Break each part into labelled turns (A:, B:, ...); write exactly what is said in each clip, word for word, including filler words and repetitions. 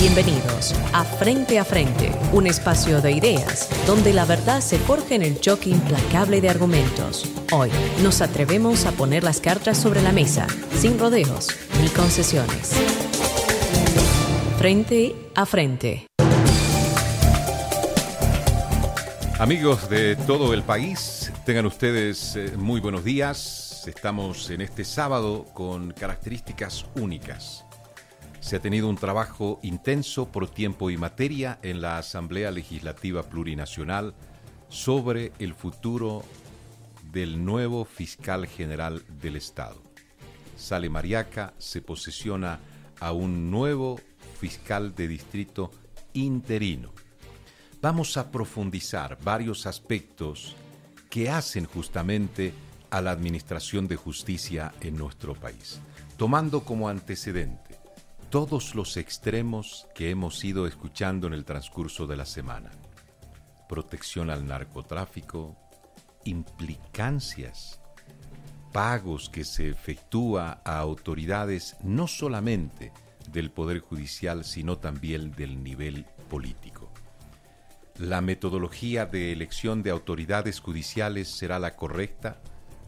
A: Bienvenidos a Frente a Frente, un espacio de ideas donde la verdad se forja en el choque implacable de argumentos. Hoy nos atrevemos a poner las cartas sobre la mesa, sin rodeos ni concesiones. Frente a Frente.
B: Amigos de todo el país, tengan ustedes eh, muy buenos días. Estamos en este sábado con características únicas. Se ha tenido un trabajo intenso por tiempo y materia en la Asamblea Legislativa Plurinacional sobre el futuro del nuevo fiscal general del Estado. Sale Mariaca, se posesiona a un nuevo fiscal de distrito interino. Vamos a profundizar varios aspectos que hacen justamente a la administración de justicia en nuestro país, tomando como antecedente todos los extremos que hemos ido escuchando en el transcurso de la semana. Protección al narcotráfico, implicancias, pagos que se efectúa a autoridades no solamente del Poder Judicial, sino también del nivel político. ¿La metodología de elección de autoridades judiciales será la correcta?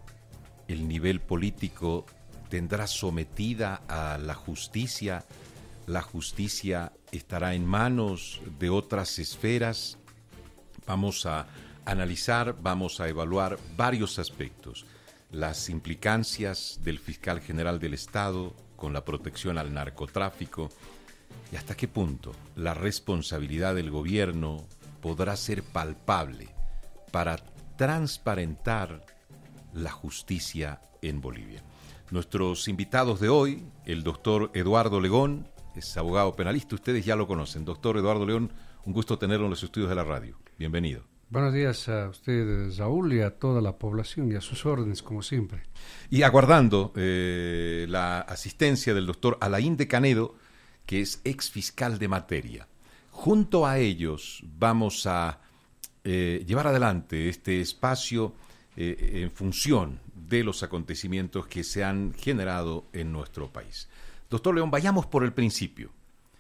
B: ¿El nivel político tendrá sometida a la justicia? ¿La justicia estará en manos de otras esferas? Vamos a analizar, vamos a evaluar varios aspectos. Las implicancias del fiscal general del Estado con la protección al narcotráfico y hasta qué punto la responsabilidad del gobierno podrá ser palpable para transparentar la justicia en Bolivia. Nuestros invitados de hoy, el doctor Eduardo Legón, es abogado penalista, ustedes ya lo conocen. Doctor Eduardo Legón, un gusto tenerlo en los estudios de la radio. Bienvenido.
C: Buenos días a usted, Saúl, y a toda la población, y a sus órdenes, como siempre.
B: Y aguardando eh, la asistencia del doctor Alain de Canedo, que es ex fiscal de materia. Junto a ellos vamos a eh, llevar adelante este espacio eh, en función de los acontecimientos que se han generado en nuestro país. Doctor León, vayamos por el principio.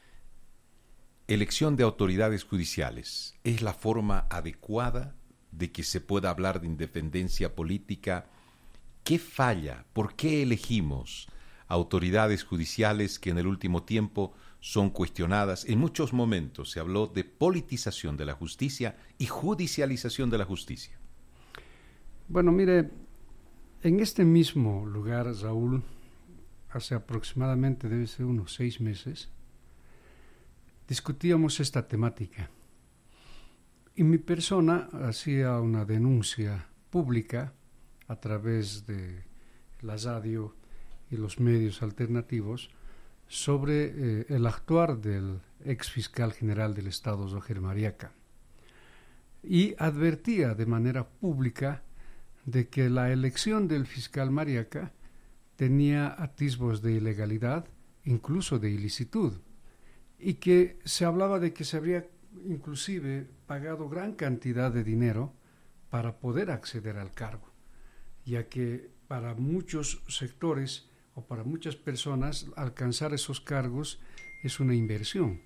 B: Elección de autoridades judiciales. ¿Es la forma adecuada de que se pueda hablar de independencia política? ¿Qué falla? ¿Por qué elegimos autoridades judiciales que en el último tiempo son cuestionadas? En muchos momentos se habló de politización de la justicia y judicialización de la justicia.
C: Bueno, mire, en este mismo lugar, Saúl, hace aproximadamente, debe ser unos seis meses, discutíamos esta temática. Y mi persona hacía una denuncia pública a través de la radio y los medios alternativos sobre eh, el actuar del ex fiscal general del Estado, Roger Mariaca. Y advertía de manera pública de que la elección del fiscal Mariaca tenía atisbos de ilegalidad, incluso de ilicitud, y que se hablaba de que se habría inclusive pagado gran cantidad de dinero para poder acceder al cargo, ya que para muchos sectores o para muchas personas alcanzar esos cargos es una inversión.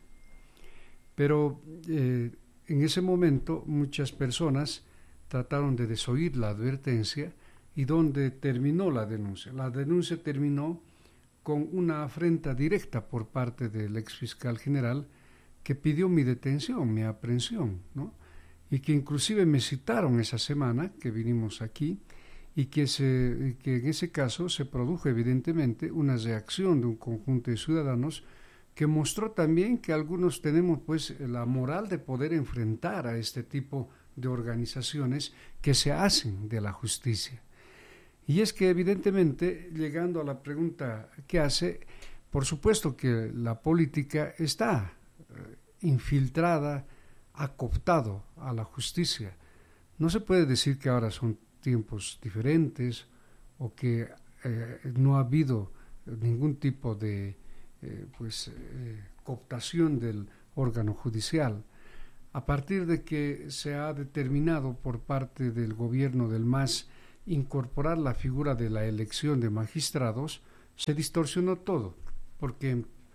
C: Pero eh, en ese momento muchas personas trataron de desoír la advertencia. ¿Y dónde terminó la denuncia? La denuncia terminó con una afrenta directa por parte del ex fiscal general que pidió mi detención, mi aprehensión, ¿no? Y que inclusive me citaron esa semana que vinimos aquí y que, se, que en ese caso se produjo evidentemente una reacción de un conjunto de ciudadanos que mostró también que algunos tenemos pues la moral de poder enfrentar a este tipo de organizaciones que se hacen de la justicia. Y es que evidentemente, llegando a la pregunta que hace, por supuesto que la política está eh, infiltrada, ha cooptado a la justicia. No se puede decir que ahora son tiempos diferentes o que eh, no ha habido ningún tipo de eh, pues, eh, cooptación del órgano judicial. A partir de que se ha determinado por parte del gobierno del M A S incorporar la figura de la elección de magistrados, se distorsionó todo, porque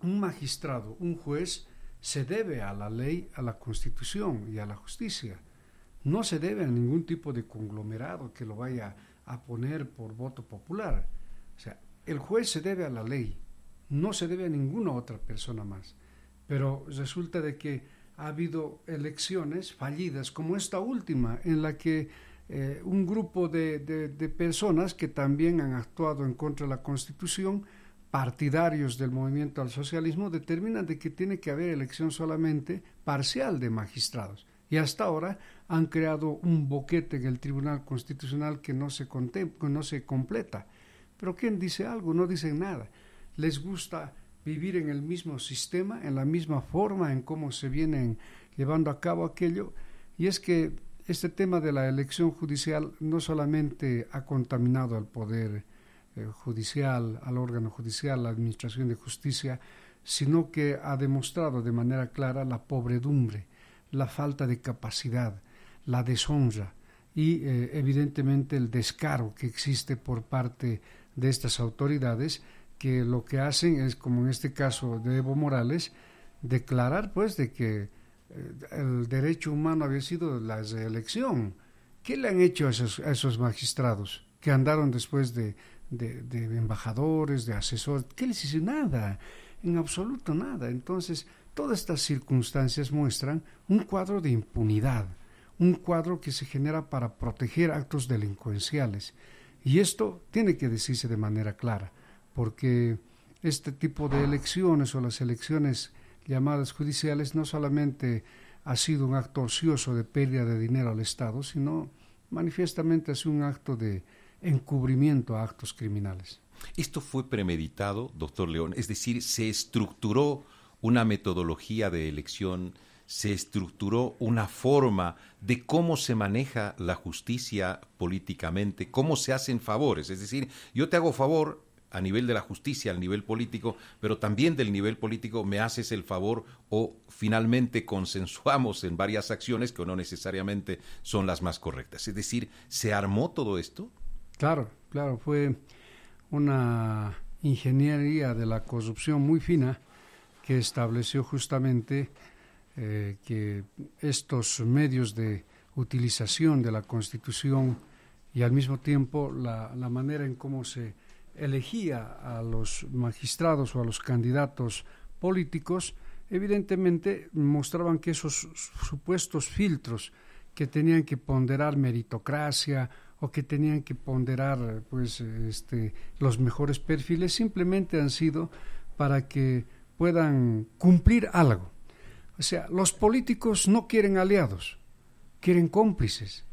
C: un magistrado, un juez, se debe a la ley, a la Constitución y a la justicia. No se debe a ningún tipo de conglomerado que lo vaya a poner por voto popular. O sea, el juez se debe a la ley, no se debe a ninguna otra persona más. Pero resulta de que ha habido elecciones fallidas, como esta última, en la que eh, un grupo de, de, de personas que también han actuado en contra de la Constitución, partidarios del movimiento al socialismo, determinan de que tiene que haber elección solamente parcial de magistrados. Y hasta ahora han creado un boquete en el Tribunal Constitucional que no se, contem- que no se completa. Pero ¿quién dice algo? No dicen nada. Les gusta vivir en el mismo sistema, en la misma forma en cómo se vienen llevando a cabo aquello. Y es que este tema de la elección judicial no solamente ha contaminado al poder eh, judicial, al órgano judicial, a la administración de justicia, sino que ha demostrado de manera clara la pobredumbre, la falta de capacidad, la deshonra y eh, evidentemente el descaro que existe por parte de estas autoridades, que lo que hacen es, como en este caso de Evo Morales, declarar pues de que eh, el derecho humano había sido la elección. ¿Qué le han hecho a esos, a esos magistrados que andaron después de, de, de embajadores, de asesores? ¿Qué les hizo? Nada, en absoluto nada. Entonces, todas estas circunstancias muestran un cuadro de impunidad, un cuadro que se genera para proteger actos delincuenciales. Y esto tiene que decirse de manera clara, porque este tipo de elecciones o las elecciones llamadas judiciales no solamente ha sido un acto ocioso de pérdida de dinero al Estado, sino manifiestamente ha sido un acto de encubrimiento a actos criminales.
B: ¿Esto fue premeditado, doctor León? Es decir, ¿se estructuró una metodología de elección, se estructuró una forma de cómo se maneja la justicia políticamente, cómo se hacen favores? Es decir, yo te hago favor a nivel de la justicia, al nivel político, pero también del nivel político me haces el favor o finalmente consensuamos en varias acciones que no necesariamente son las más correctas. Es decir, ¿se armó todo esto?
C: Claro, claro, fue una ingeniería de la corrupción muy fina que estableció justamente eh, que estos medios de utilización de la Constitución y al mismo tiempo la, la manera en cómo se elegía a los magistrados o a los candidatos políticos, evidentemente mostraban que esos supuestos filtros que tenían que ponderar meritocracia o que tenían que ponderar pues este los mejores perfiles simplemente han sido para que puedan cumplir algo. O sea, los políticos no quieren aliados, quieren cómplices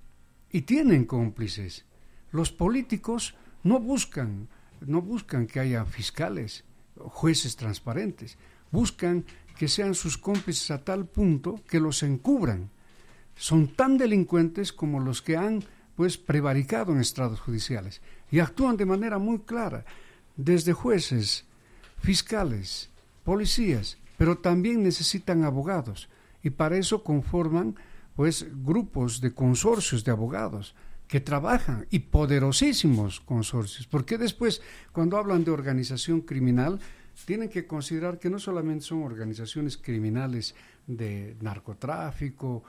C: y tienen cómplices. Los políticos no buscan, no buscan que haya fiscales, jueces transparentes, buscan que sean sus cómplices a tal punto que los encubran. Son tan delincuentes como los que han pues prevaricado en estrados judiciales y actúan de manera muy clara, desde jueces, fiscales, policías, pero también necesitan abogados y para eso conforman pues grupos de consorcios de abogados que trabajan, y poderosísimos consorcios, porque después, cuando hablan de organización criminal, tienen que considerar que no solamente son organizaciones criminales de narcotráfico,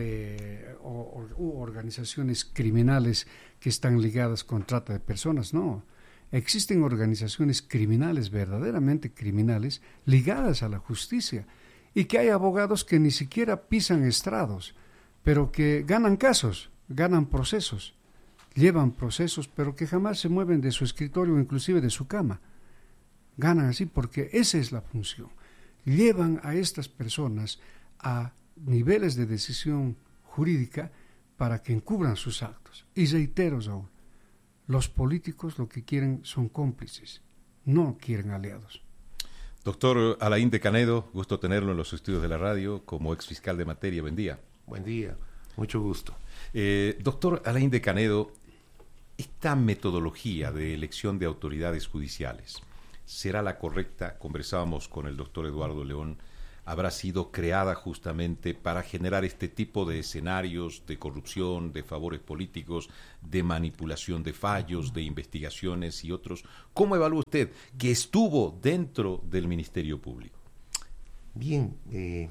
C: de o, o, organizaciones criminales que están ligadas con trata de personas, no. Existen organizaciones criminales, verdaderamente criminales, ligadas a la justicia, y que hay abogados que ni siquiera pisan estrados, pero que ganan casos, ganan procesos, llevan procesos, pero que jamás se mueven de su escritorio o inclusive de su cama. Ganan así porque esa es la función. Llevan a estas personas a niveles de decisión jurídica para que encubran sus actos. Y reitero, aún, los políticos lo que quieren son cómplices, no quieren aliados.
B: Doctor Alain de Canedo, gusto tenerlo en los estudios de la radio como exfiscal de materia. Buen día.
D: Buen día, mucho gusto.
B: Eh, doctor Alain de Canedo, esta metodología de elección de autoridades judiciales, ¿será la correcta? Conversábamos con el doctor Eduardo León habrá sido creada justamente para generar este tipo de escenarios de corrupción, de favores políticos, de manipulación de fallos, de investigaciones y otros. ¿Cómo evalúa usted que estuvo dentro del Ministerio Público?
D: Bien, eh,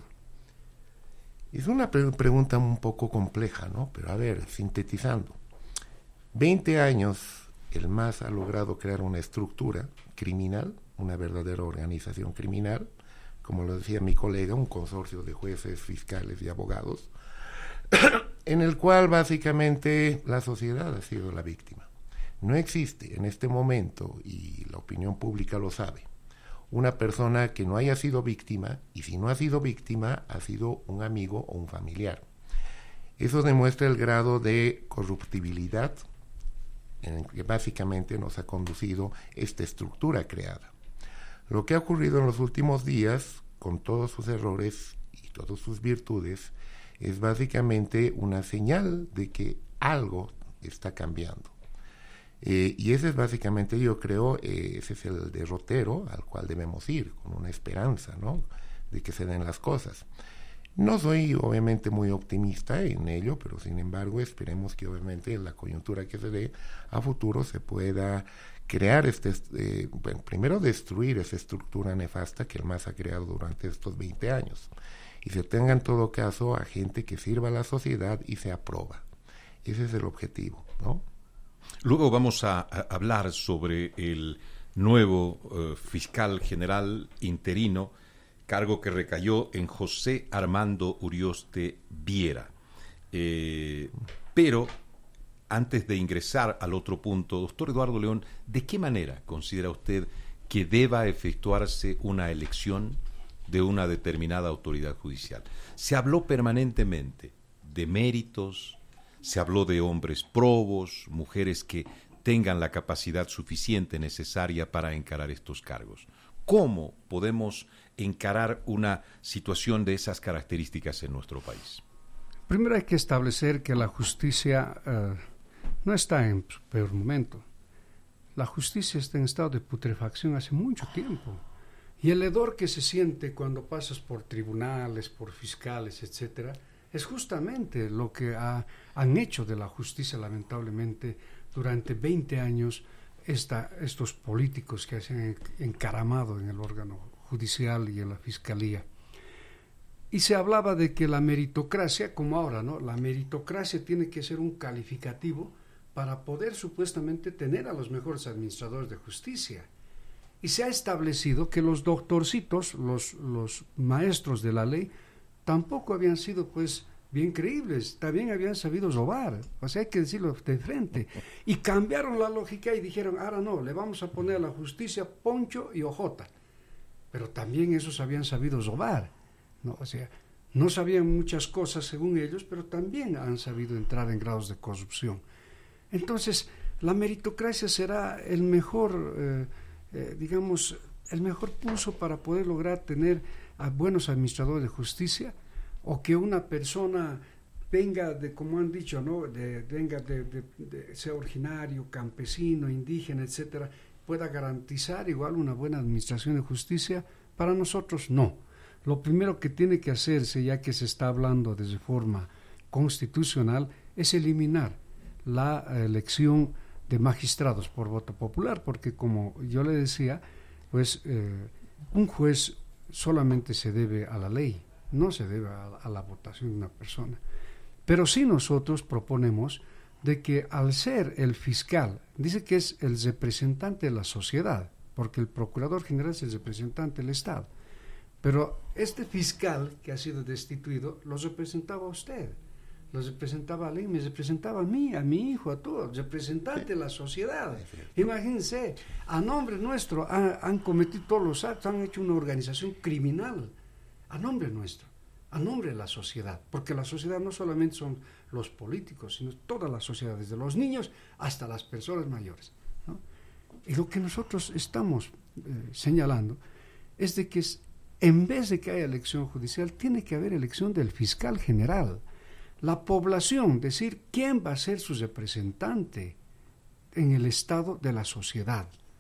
D: es una pre- pregunta un poco compleja, ¿no? Pero a ver, sintetizando. veinte años el M A S ha logrado crear una estructura criminal, una verdadera organización criminal, como lo decía mi colega, un consorcio de jueces, fiscales y abogados, en el cual básicamente la sociedad ha sido la víctima. No existe en este momento, y la opinión pública lo sabe, una persona que no haya sido víctima, y si no ha sido víctima, ha sido un amigo o un familiar. Eso demuestra el grado de corruptibilidad en el que básicamente nos ha conducido esta estructura creada. Lo que ha ocurrido en los últimos días, con todos sus errores y todas sus virtudes, es básicamente una señal de que algo está cambiando. Eh, y ese es básicamente, yo creo, eh, ese es el derrotero al cual debemos ir, con una esperanza, ¿no?, de que se den las cosas. No soy obviamente muy optimista en ello, pero sin embargo esperemos que obviamente en la coyuntura que se dé a futuro se pueda crear este, eh, bueno, primero destruir esa estructura nefasta que el M A S ha creado durante estos veinte años, y se tenga en todo caso a gente que sirva a la sociedad y se aproba. Ese es el objetivo, ¿no?
B: Luego vamos a, a hablar sobre el nuevo uh, fiscal general interino, cargo que recayó en José Armando Urioste Viera. Eh, pero antes de ingresar al otro punto, doctor Eduardo León, ¿de qué manera considera usted que deba efectuarse una elección de una determinada autoridad judicial? Se habló permanentemente de méritos, se habló de hombres probos, mujeres que tengan la capacidad suficiente necesaria para encarar estos cargos. ¿Cómo podemos encarar una situación de esas características en nuestro país?
C: Primero hay que establecer que la justicia uh, no está en su peor momento. La justicia está en estado de putrefacción hace mucho tiempo. Y el hedor que se siente cuando pasas por tribunales, por fiscales, etcétera, es justamente lo que ha, han hecho de la justicia, lamentablemente, durante veinte años esta, estos políticos que se han encaramado en el órgano judicial y en la fiscalía. Y se hablaba de que la meritocracia, como ahora, ¿no? La meritocracia tiene que ser un calificativo para poder supuestamente tener a los mejores administradores de justicia. Y se ha establecido que los doctorcitos, los, los maestros de la ley, tampoco habían sido pues bien creíbles, también habían sabido robar, o sea, hay que decirlo de frente. Y cambiaron la lógica y dijeron, ahora no, le vamos a poner a la justicia poncho y ojota. Pero también esos habían sabido robar, ¿no? O sea, no sabían muchas cosas según ellos, pero también han sabido entrar en grados de corrupción. Entonces, la meritocracia será el mejor, eh, eh, digamos, el mejor pulso para poder lograr tener a buenos administradores de justicia, o que una persona venga de, como han dicho, ¿no?, de, venga de, de, de sea originario, campesino, indígena, etcétera, pueda garantizar igual una buena administración de justicia. Para nosotros no. Lo primero que tiene que hacerse, ya que se está hablando de reforma constitucional, es eliminar la elección de magistrados por voto popular, porque como yo le decía, pues eh, un juez solamente se debe a la ley, no se debe a, a la votación de una persona. Pero sí nosotros proponemos de que al ser el fiscal, dice que es el representante de la sociedad, porque el procurador general es el representante del Estado, pero este fiscal que ha sido destituido lo representaba a usted, lo representaba a ley, me representaba a mí, a mi hijo, a todos, representante de la sociedad. Imagínense, a nombre nuestro han, han cometido todos los actos, han hecho una organización criminal, a nombre nuestro, a nombre de la sociedad, porque la sociedad no solamente son los políticos, sino toda la sociedad, desde los niños hasta las personas mayores, ¿no? Y lo que nosotros estamos eh, señalando es de que es, en vez de que haya elección judicial, tiene que haber elección del fiscal general. La población, decir quién va a ser su representante en el estado de la sociedad.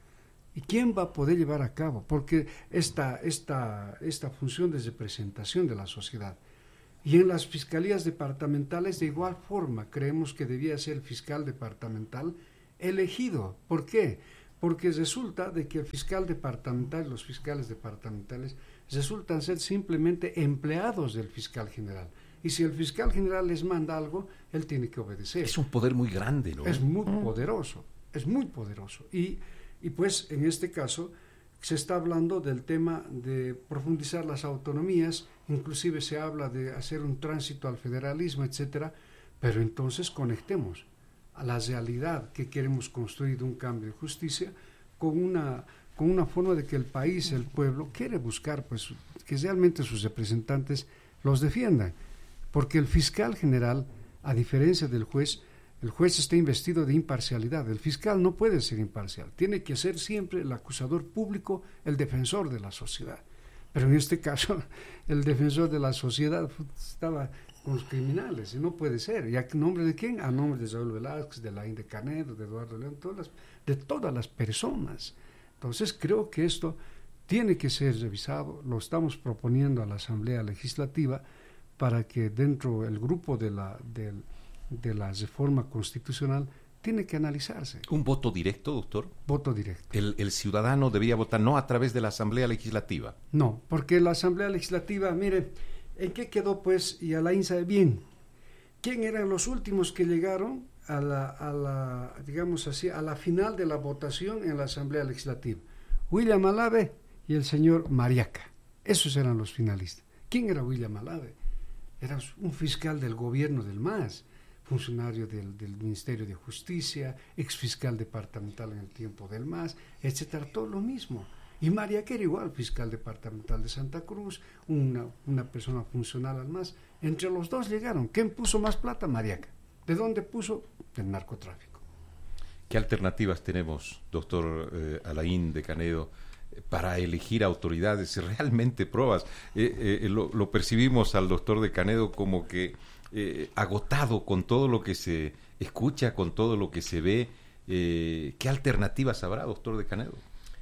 C: ¿Y quién va a poder llevar a cabo? Porque esta, esta, esta función de representación de la sociedad. Y en las fiscalías departamentales, de igual forma, creemos que debía ser el fiscal departamental elegido. ¿Por qué? Porque resulta de que el fiscal departamental, los fiscales departamentales, resultan ser simplemente empleados del fiscal general. Y si el fiscal general les manda algo, él tiene que obedecer.
B: Es un poder muy grande, ¿no?
C: Es muy poderoso, es muy poderoso. Y, y pues, en este caso, se está hablando del tema de profundizar las autonomías, inclusive se habla de hacer un tránsito al federalismo, etcétera, pero entonces conectemos a la realidad que queremos construir de un cambio de justicia con una, con una forma de que el país, el pueblo, quiere buscar pues que realmente sus representantes los defiendan, porque el fiscal general, a diferencia del juez, el juez está investido de imparcialidad. El fiscal no puede ser imparcial. Tiene que ser siempre el acusador público, el defensor de la sociedad. Pero en este caso, el defensor de la sociedad estaba con los criminales, y no puede ser. ¿Y a nombre de quién? A nombre de Saúl Velázquez, de Laín de Canedo, de Eduardo León, todas las, de todas las personas. Entonces, creo que esto tiene que ser revisado. Lo estamos proponiendo a la Asamblea Legislativa para que dentro del grupo de la... del de la reforma constitucional tiene que analizarse.
B: ¿Un voto directo, doctor?
C: Voto directo.
B: El, el ciudadano debía votar no a través de la Asamblea Legislativa.
C: No, porque la Asamblea Legislativa, mire, ¿en qué quedó pues? Y Alain sabe bien. ¿Quién eran los últimos que llegaron a la, a la, digamos así, a la final de la votación en la Asamblea Legislativa? William Alave y el señor Mariaca. Esos eran los finalistas. ¿Quién era William Alave? Era un fiscal del gobierno del M A S, funcionario del, del Ministerio de Justicia, exfiscal departamental en el tiempo del M A S, etcétera, todo lo mismo. Y Mariaca era igual, fiscal departamental de Santa Cruz, una, una persona funcional al M A S. Entre los dos llegaron. ¿Quién puso más plata? Mariaca. ¿De dónde puso? Del narcotráfico.
B: ¿Qué alternativas tenemos, doctor eh, Alain de Canedo, para elegir autoridades realmente probas? Eh, eh, lo, lo percibimos al doctor de Canedo como que Eh, agotado con todo lo que se escucha, con todo lo que se ve. Eh, ¿Qué alternativas habrá, doctor de Canedo?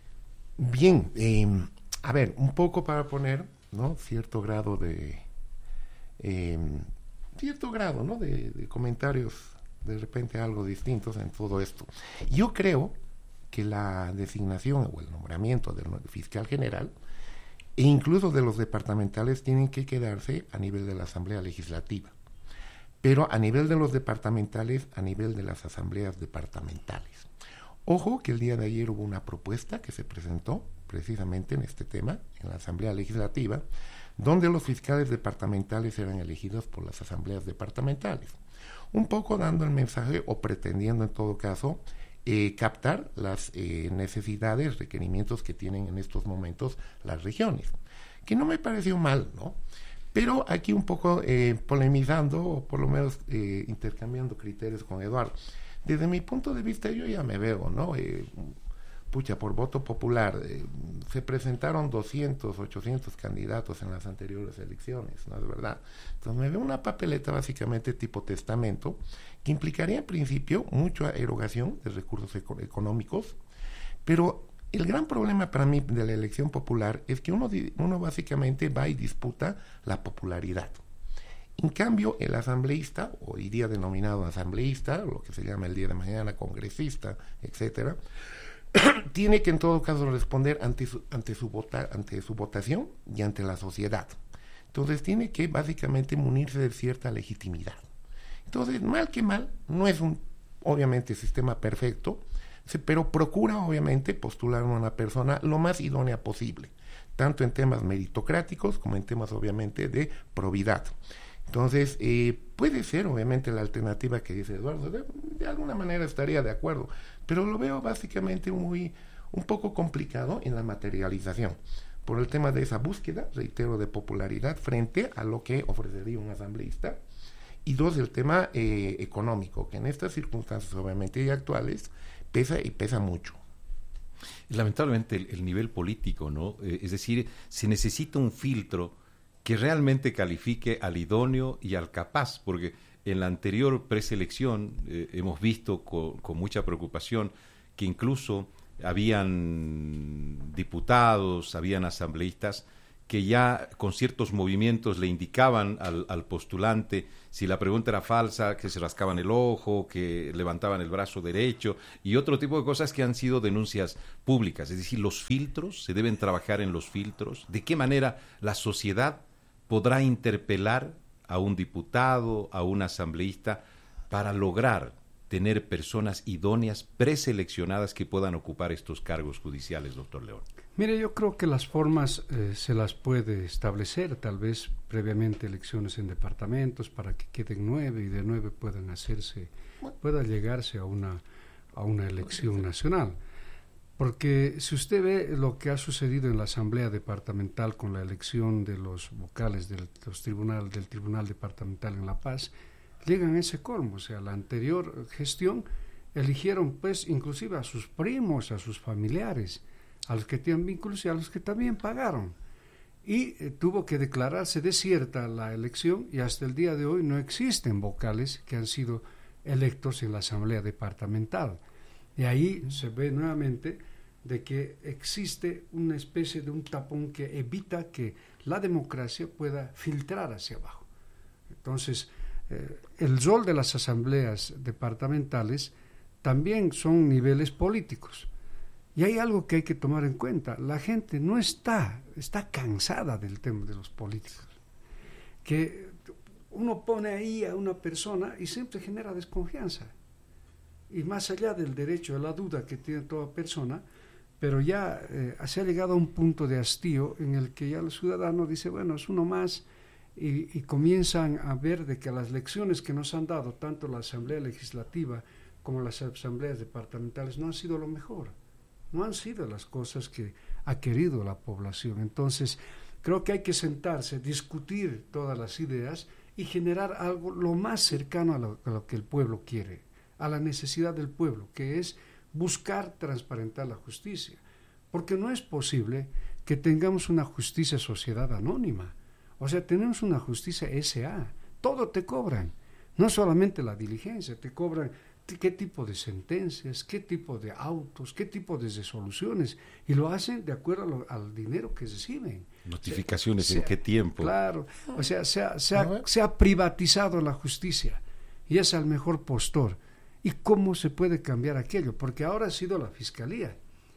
D: Bien, eh, a ver, un poco para poner, ¿no?, cierto grado de eh, cierto grado, ¿no?, de, de comentarios de repente algo distintos en todo esto. Yo creo que la designación o el nombramiento del fiscal general e incluso de los departamentales tienen que quedarse a nivel de la Asamblea Legislativa, pero a nivel de los departamentales, a nivel de las asambleas departamentales. Ojo que el día de ayer hubo una propuesta que se presentó precisamente en este tema, en la Asamblea Legislativa, donde los fiscales departamentales eran elegidos por las asambleas departamentales, un poco dando el mensaje o pretendiendo en todo caso eh, captar las eh, necesidades, requerimientos que tienen en estos momentos las regiones, que no me pareció mal, ¿no? Pero aquí un poco eh, polemizando, o por lo menos eh, intercambiando criterios con Eduardo. Desde mi punto de vista, yo ya me veo, ¿no? Eh, pucha, por voto popular, eh, se presentaron doscientos, ochocientos candidatos en las anteriores elecciones, ¿no es verdad? Entonces me veo una papeleta básicamente tipo testamento, que implicaría en principio mucha erogación de recursos eco- económicos, pero el gran problema para mí de la elección popular es que uno, uno básicamente va y disputa la popularidad. En cambio, el asambleísta, hoy día denominado asambleísta, lo que se llama el día de mañana congresista, etcétera, tiene que en todo caso responder ante su, ante su vota, ante su votación y ante la sociedad. Entonces tiene que básicamente munirse de cierta legitimidad. Entonces, mal que mal, no es un, obviamente, sistema perfecto, pero procura obviamente postular a una persona lo más idónea posible, tanto en temas meritocráticos como en temas obviamente de probidad. Entonces, eh, puede ser obviamente la alternativa que dice Eduardo, de, de alguna manera estaría de acuerdo, pero lo veo básicamente muy, un poco complicado en la materialización, por el tema de esa búsqueda, reitero, de popularidad frente a lo que ofrecería un asambleísta, y dos, el tema eh, económico, que en estas circunstancias obviamente y actuales pesa y pesa mucho.
B: Lamentablemente el, el nivel político, ¿no? Eh, es decir, se necesita un filtro que realmente califique al idóneo y al capaz, porque en la anterior preselección eh, hemos visto con, con mucha preocupación que incluso habían diputados, habían asambleístas que ya con ciertos movimientos le indicaban al, al postulante si la pregunta era falsa, que se rascaban el ojo, que levantaban el brazo derecho y otro tipo de cosas que han sido denuncias públicas. Es decir, los filtros, se deben trabajar en los filtros. ¿De qué manera la sociedad podrá interpelar a un diputado, a un asambleísta, para lograr tener personas idóneas, preseleccionadas que puedan ocupar estos cargos judiciales, doctor León?
C: Mire, yo creo que las formas eh, se las puede establecer, tal vez previamente elecciones en departamentos para que queden nueve y de nueve puedan hacerse, pueda llegarse a una, a una elección nacional. Porque si usted ve lo que ha sucedido en la Asamblea Departamental con la elección de los vocales del, los tribunal, del Tribunal Departamental en La Paz, llegan a ese colmo. O sea, la anterior gestión eligieron pues inclusive a sus primos, a sus familiares, a los que tienen vínculos y a los que también pagaron. Y eh, tuvo que declararse desierta la elección y hasta el día de hoy no existen vocales que han sido electos en la Asamblea Departamental. Y ahí se ve nuevamente de que existe una especie de un tapón que evita que la democracia pueda filtrar hacia abajo. Entonces, eh, el rol de las asambleas departamentales también son niveles políticos. Y hay algo que hay que tomar en cuenta. La gente no está, está cansada del tema de los políticos. Que uno pone ahí a una persona y siempre genera desconfianza. Y más allá del derecho a la duda que tiene toda persona, pero ya eh, se ha llegado a un punto de hastío en el que ya el ciudadano dice, bueno, es uno más, y, y comienzan a ver de que las lecciones que nos han dado, tanto la Asamblea Legislativa como las asambleas departamentales, no han sido lo mejor. No han sido las cosas que ha querido la población. Entonces, creo que hay que sentarse, discutir todas las ideas y generar algo lo más cercano a lo, a lo que el pueblo quiere, a la necesidad del pueblo, que es buscar transparentar la justicia. Porque no es posible que tengamos una justicia sociedad anónima. O sea, tenemos una justicia S A. Todo te cobran. No solamente la diligencia, te cobran qué tipo de sentencias, qué tipo de autos, qué tipo de resoluciones, y lo hacen de acuerdo a lo, al dinero que reciben.
B: Notificaciones,
C: o sea,
B: ¿en qué tiempo?
C: Claro, o sea, se ha, se, ha, se ha privatizado la justicia y es al mejor postor. ¿Y cómo se puede cambiar aquello? Porque ahora ha sido la Fiscalía,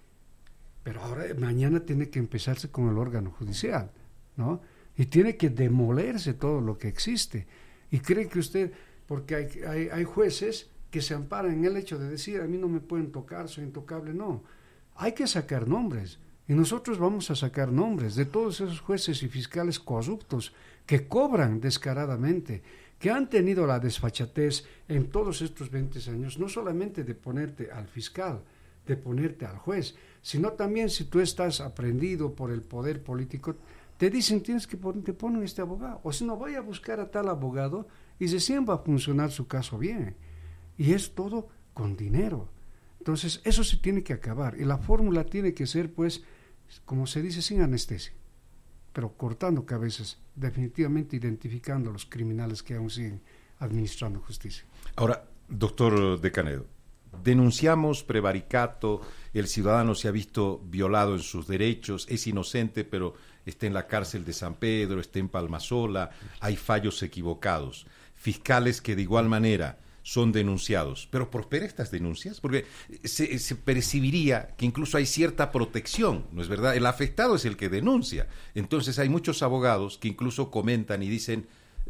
C: pero ahora mañana tiene que empezarse con el órgano judicial, ¿no? Y tiene que demolerse todo lo que existe. Y cree que usted, porque hay, hay, hay jueces que se amparan en el hecho de decir, a mí no me pueden tocar, soy intocable. No, hay que sacar nombres, y nosotros vamos a sacar nombres de todos esos jueces y fiscales corruptos que cobran descaradamente, que han tenido la desfachatez en todos estos veinte años, no solamente de ponerte al fiscal, de ponerte al juez, sino también si tú estás aprendido por el poder político, te dicen tienes que poner, te ponen este abogado, o si no, vaya a buscar a tal abogado y recién va a funcionar su caso bien. Y es todo con dinero. Entonces, eso se tiene que acabar. Y la fórmula tiene que ser, pues, como se dice, sin anestesia, pero cortando cabezas, definitivamente identificando a los criminales que aún siguen administrando justicia.
B: Ahora, doctor De Canedo, denunciamos prevaricato, el ciudadano se ha visto violado en sus derechos, es inocente, pero está en la cárcel de San Pedro, está en Palmasola, hay fallos equivocados, fiscales que de igual manera son denunciados, pero ¿prospera estas denuncias? Porque se, se percibiría que incluso hay cierta protección, ¿no es verdad? El afectado es el que denuncia. Entonces hay muchos abogados que incluso comentan y dicen,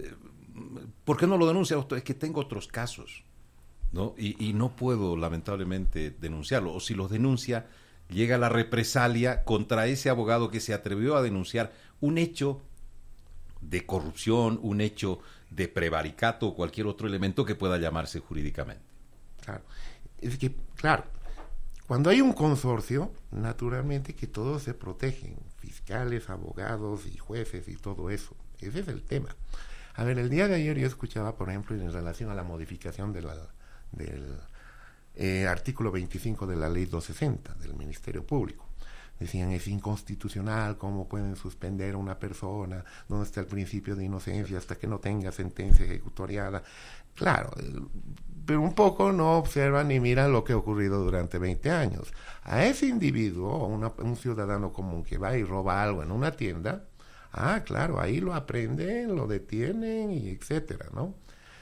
B: ¿por qué no lo denuncia, doctor? Es que tengo otros casos, ¿no? Y, y no puedo, lamentablemente, denunciarlo. O si los denuncia, llega la represalia contra ese abogado que se atrevió a denunciar un hecho de corrupción, un hecho de prevaricato o cualquier otro elemento que pueda llamarse jurídicamente.
D: Claro, es que, claro, cuando hay un consorcio, naturalmente que todos se protegen, fiscales, abogados y jueces y todo eso. Ese es el tema. A ver, el día de ayer yo escuchaba, por ejemplo, en relación a la modificación de la, del eh, artículo veinticinco de la ley doscientos sesenta del Ministerio Público, decían es inconstitucional, ¿cómo pueden suspender a una persona? ¿Dónde está el principio de inocencia hasta que no tenga sentencia ejecutoriada? Claro, pero un poco no observan ni miran lo que ha ocurrido durante veinte años. A ese individuo, una, un ciudadano común que va y roba algo en una tienda, ah, claro, ahí lo aprenden, lo detienen y etcétera, ¿no?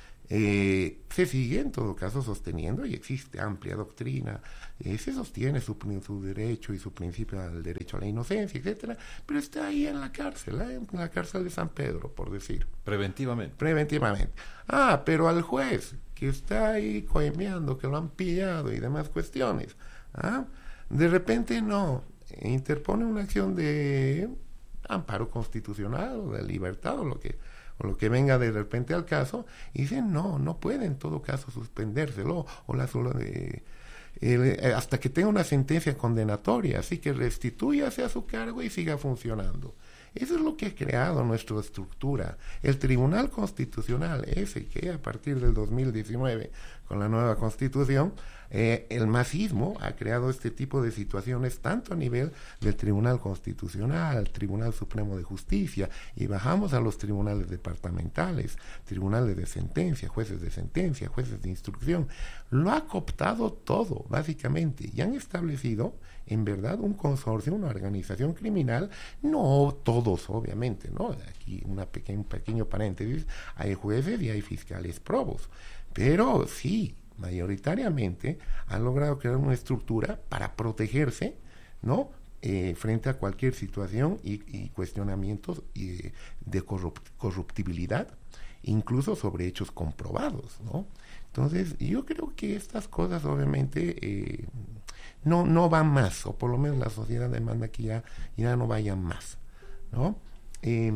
D: Eh, se sigue en todo caso sosteniendo, y existe amplia doctrina, eh, se sostiene su, su derecho y su principio al derecho a la inocencia, etcétera, pero está ahí en la cárcel, ¿eh? En la cárcel de San Pedro, por decir.
B: Preventivamente.
D: Preventivamente. Ah, pero al juez que está ahí coimeando, que lo han pillado y demás cuestiones, ¿ah? De repente no, interpone una acción de amparo constitucional o de libertad o lo que o lo que venga de repente al caso, y dicen no, no puede en todo caso suspendérselo o la solo de, eh, hasta que tenga una sentencia condenatoria, así que restitúyase a su cargo y siga funcionando. Eso es lo que ha creado nuestra estructura. El Tribunal Constitucional, ese que a partir del dos mil diecinueve, con la nueva Constitución, eh, el masismo ha creado este tipo de situaciones tanto a nivel del Tribunal Constitucional, Tribunal Supremo de Justicia, y bajamos a los tribunales departamentales, tribunales de sentencia, jueces de sentencia, jueces de instrucción. Lo ha cooptado todo, básicamente, y han establecido en verdad un consorcio, una organización criminal, no todos obviamente, ¿no? Aquí una peque- un pequeño paréntesis, hay jueces y hay fiscales probos, pero sí, mayoritariamente han logrado crear una estructura para protegerse, ¿no? Eh, frente a cualquier situación y, y cuestionamientos y de corrupt- corruptibilidad, incluso sobre hechos comprobados, ¿no? Entonces, yo creo que estas cosas obviamente eh, no, no van más, o por lo menos la sociedad demanda que ya, ya no vayan más, ¿no? Eh,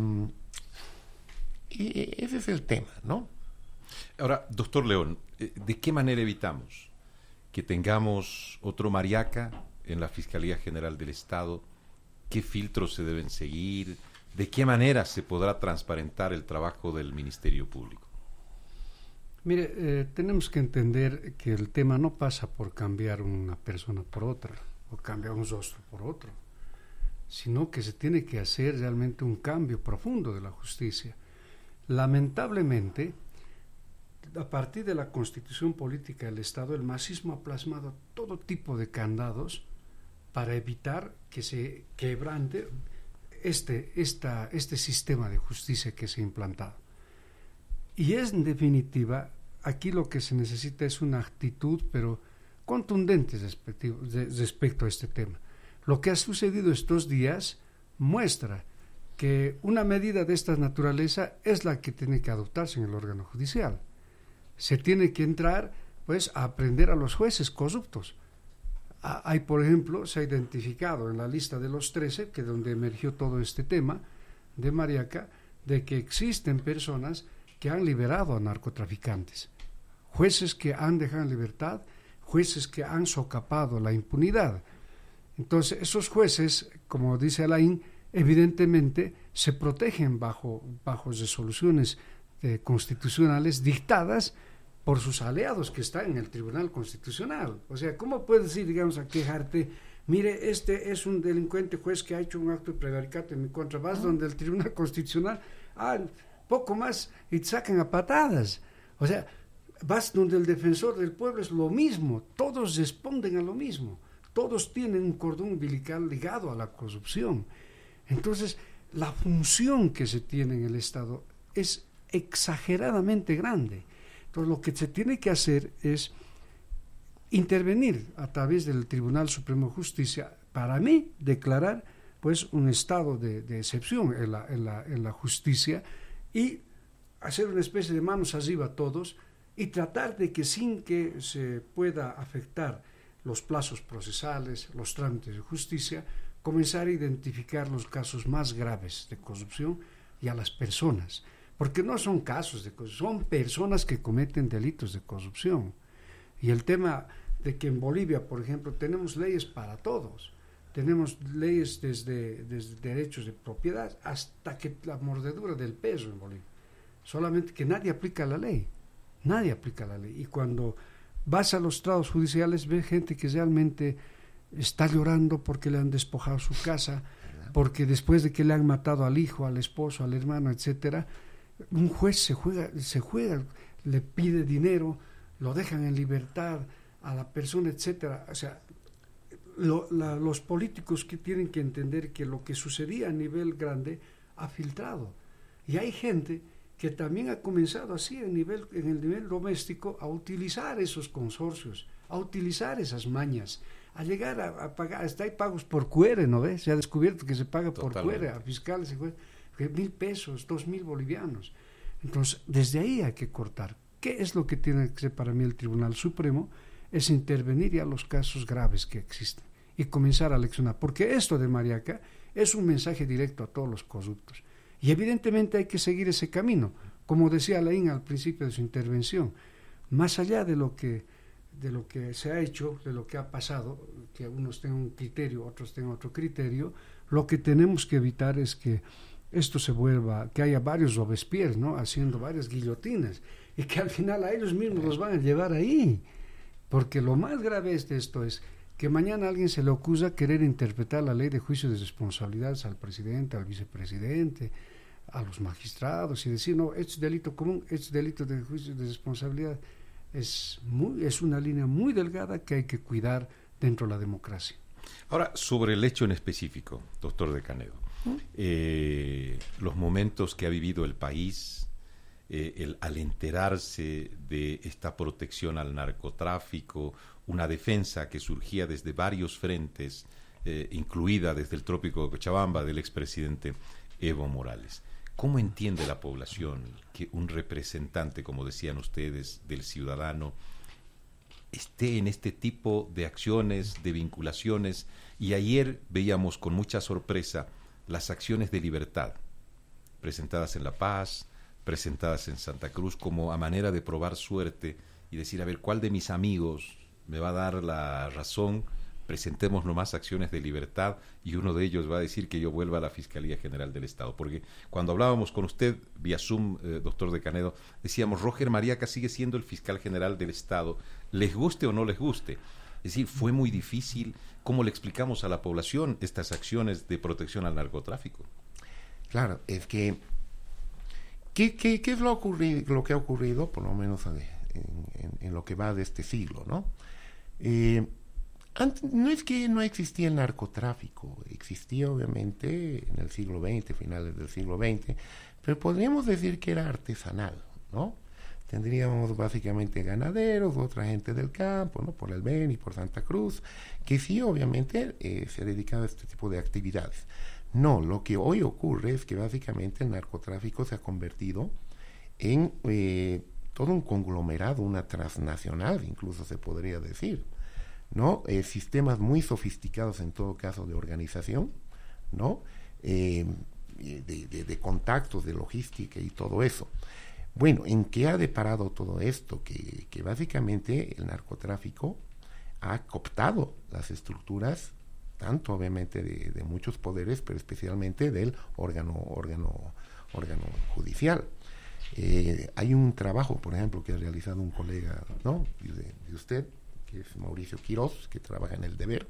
D: y ese es el tema, ¿no?
B: Ahora, doctor León, ¿de qué manera evitamos que tengamos otro Mariaca en la Fiscalía General del Estado? ¿Qué filtros se deben seguir? ¿De qué manera se podrá transparentar el trabajo del Ministerio Público?
C: Mire, eh, tenemos que entender que el tema no pasa por cambiar una persona por otra o cambiar un rostro por otro, sino que se tiene que hacer realmente un cambio profundo de la justicia. Lamentablemente, a partir de la Constitución Política del Estado, el masismo ha plasmado todo tipo de candados para evitar que se quebrante este, esta, este sistema de justicia que se ha implantado. Y es, en definitiva, aquí lo que se necesita es una actitud, pero contundente respecto, respecto a este tema. Lo que ha sucedido estos días muestra que una medida de esta naturaleza es la que tiene que adoptarse en el órgano judicial. Se tiene que entrar, pues, a aprender a los jueces corruptos. Hay, por ejemplo, se ha identificado en la lista de los trece, que es donde emergió todo este tema de Mariaca, de que existen personas que han liberado a narcotraficantes, jueces que han dejado en libertad, jueces que han socapado la impunidad. Entonces, esos jueces, como dice Alain, evidentemente se protegen bajo, bajo resoluciones eh, constitucionales dictadas por sus aliados que están en el Tribunal Constitucional. O sea, ¿cómo puedes ir, digamos, a quejarte? Mire, este es un delincuente juez que ha hecho un acto de prevaricato en mi contra. Vas ah. donde el Tribunal Constitucional, ah, poco más, y te sacan a patadas. O sea, vas donde el defensor del pueblo, es lo mismo. Todos responden a lo mismo. Todos tienen un cordón umbilical ligado a la corrupción. Entonces, la función que se tiene en el Estado es exageradamente grande. Entonces, lo que se tiene que hacer es intervenir a través del Tribunal Supremo de Justicia, para mí, declarar pues un estado de, de excepción en la, en, la, en la justicia y hacer una especie de manos arriba a todos y tratar de que sin que se pueda afectar los plazos procesales, los trámites de justicia, comenzar a identificar los casos más graves de corrupción y a las personas. Porque no son casos de corrupción, son personas que cometen delitos de corrupción. Y el tema de que en Bolivia, por ejemplo, tenemos leyes para todos. Tenemos leyes desde, desde derechos de propiedad hasta que la mordedura del perro en Bolivia. Solamente que nadie aplica la ley. Nadie aplica la ley. Y cuando vas a los estrados judiciales, ves gente que realmente está llorando porque le han despojado su casa, porque después de que le han matado al hijo, al esposo, al hermano, etcétera, un juez se juega, se juega, le pide dinero, lo dejan en libertad a la persona, etcétera. O sea, lo, la, los políticos que tienen que entender que lo que sucedía a nivel grande ha filtrado. Y hay gente que también ha comenzado así en, nivel, en el nivel doméstico a utilizar esos consorcios, a utilizar esas mañas, a llegar a, a pagar, hasta hay pagos por cuere, ¿no ves? Se ha descubierto que se paga Totalmente. por cuere, a fiscales, mil pesos, dos mil bolivianos. Entonces, desde ahí hay que cortar. ¿Qué es lo que tiene que ser para mí el Tribunal Supremo? Es intervenir ya los casos graves que existen y comenzar a leccionar, porque esto de Mariaca es un mensaje directo a todos los corruptos. Y evidentemente hay que seguir ese camino, como decía Alain al principio de su intervención, más allá de lo que de lo que se ha hecho, de lo que ha pasado, que unos tengan un criterio, otros tengan otro criterio, lo que tenemos que evitar es que esto se vuelva, que haya varios Robespierre, ¿no?, haciendo varias guillotinas, y que al final a ellos mismos los van a llevar ahí, porque lo más grave de esto es que mañana a alguien se le ocurra querer interpretar la ley de juicio de responsabilidades al presidente, al vicepresidente, a los magistrados, y decir, no, es delito común, es delito de juicio de responsabilidad. Es, muy, es una línea muy delgada que hay que cuidar dentro de la democracia.
B: Ahora, sobre el hecho en específico, doctor de Canedo, ¿Mm? eh, los momentos que ha vivido el país, eh, el, al enterarse de esta protección al narcotráfico, una defensa que surgía desde varios frentes, eh, incluida desde el trópico de Cochabamba del expresidente Evo Morales. ¿Cómo entiende la población que un representante, como decían ustedes, del ciudadano, esté en este tipo de acciones, de vinculaciones? Y ayer veíamos con mucha sorpresa las acciones de libertad, presentadas en La Paz, presentadas en Santa Cruz, como a manera de probar suerte y decir, a ver, ¿cuál de mis amigos me va a dar la razón? Presentemos nomás acciones de libertad y uno de ellos va a decir que yo vuelva a la Fiscalía General del Estado. Porque cuando hablábamos con usted vía Zoom, eh, doctor de Canedo, decíamos, Roger Mariaca sigue siendo el fiscal general del Estado, les guste o no les guste. Es decir, fue muy difícil. ¿Cómo le explicamos a la población estas acciones de protección al narcotráfico?
D: Claro, es que ¿qué, qué, qué es lo, ocurrido, lo que ha ocurrido, por lo menos en, en, en lo que va de este siglo, ¿no? Eh, Antes, no es que no existía el narcotráfico, existía obviamente en el siglo veinte, finales del siglo veinte, pero podríamos decir que era artesanal, ¿no? Tendríamos básicamente ganaderos, otra gente del campo, ¿no?, por el Beni, por Santa Cruz, que sí obviamente eh, se dedicaba a este tipo de actividades. No, lo que hoy ocurre es que básicamente el narcotráfico se ha convertido en eh, todo un conglomerado, una transnacional, incluso se podría decir, ¿no? Eh, sistemas muy sofisticados en todo caso de organización, ¿no? Eh, de, de, de contactos, de logística y todo eso. Bueno, ¿en qué ha deparado todo esto? Que, que básicamente el narcotráfico ha cooptado las estructuras, tanto obviamente de, de muchos poderes, pero especialmente del órgano, órgano, órgano judicial. Eh, hay un trabajo, por ejemplo, que ha realizado un colega, ¿no?, de, de usted, que es Mauricio Quiroz, que trabaja en El Deber.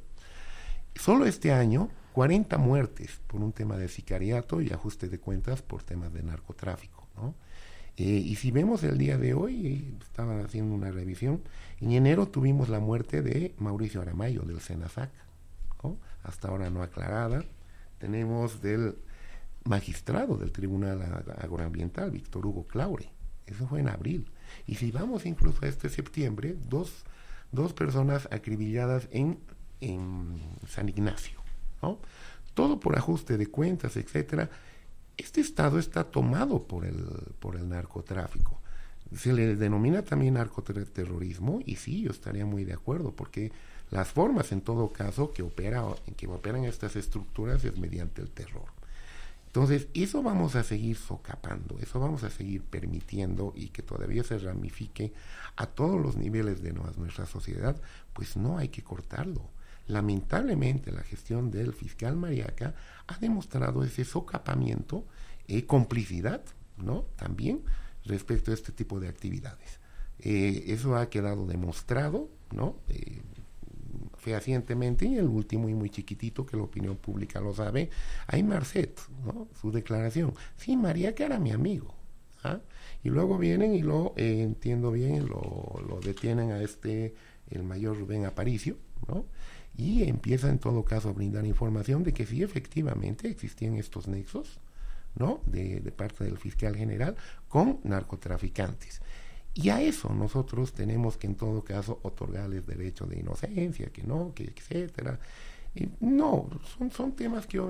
D: Solo este año, cuarenta muertes por un tema de sicariato y ajuste de cuentas por temas de narcotráfico, ¿no? Eh, y si vemos el día de hoy, eh, estaba haciendo una revisión, en enero tuvimos la muerte de Mauricio Aramayo, del SENASAC, ¿no?, hasta ahora no aclarada. Tenemos del magistrado del Tribunal Agroambiental, Víctor Hugo Claure, eso fue en abril. Y si vamos incluso a este septiembre, dos dos personas acribilladas en, en San Ignacio, ¿no? Todo por ajuste de cuentas, etcétera. Este estado está tomado por el, por el narcotráfico. Se le denomina también narcoterrorismo, y sí, yo estaría muy de acuerdo, porque las formas, en todo caso, que, opera, que operan estas estructuras es mediante el terror. Entonces, eso vamos a seguir socapando, eso vamos a seguir permitiendo, y que todavía se ramifique a todos los niveles de nuestra sociedad, pues no hay que cortarlo. Lamentablemente, la gestión del fiscal Mariaca ha demostrado ese socapamiento y eh, complicidad, ¿no?, también respecto a este tipo de actividades. Eh, eso ha quedado demostrado, ¿no?, eh, fehacientemente, y el último y muy chiquitito, que la opinión pública lo sabe, hay Marcet, ¿no? Su declaración. Sí, María, que era mi amigo. ¿Ah? Y luego vienen y lo, eh, entiendo bien, lo, lo detienen a este, el mayor Rubén Aparicio, ¿no? Y empieza en todo caso a brindar información de que sí, efectivamente existían estos nexos, ¿no? De, de parte del fiscal general con narcotraficantes. Y a eso nosotros tenemos que en todo caso otorgarles derecho de inocencia, que no, que etcétera. Y no, son, son temas que